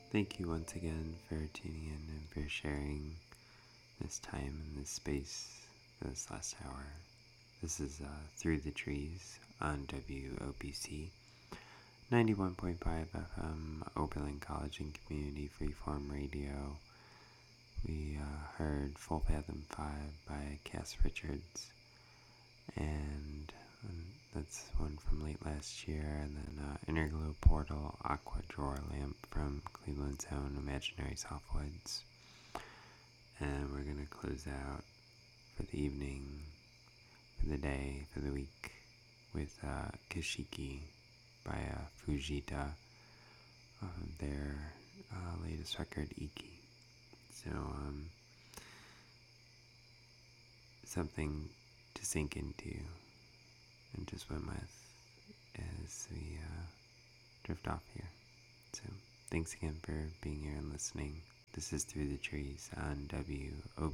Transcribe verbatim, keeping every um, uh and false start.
Thank you once again for tuning in and for sharing this time and this space for this last hour. This is uh, Through the Trees on W O P C ninety-one point five F M, Oberlin College and Community Freeform Radio. We uh, heard Full Fathom five by Cass Richards, and um, that's one from late last year, and then uh, Interglow Portal, Aqua Drawer Lamp from Cleveland's own Imaginary Softwoods. And we're going to close out for the evening, for the day, for the week with uh, Kashiki by uh, Fujita of their uh, latest record, Iki. So, um, something to sink into and to swim with as we uh, drift off here. So, thanks again for being here and listening. This is Through the Trees on W O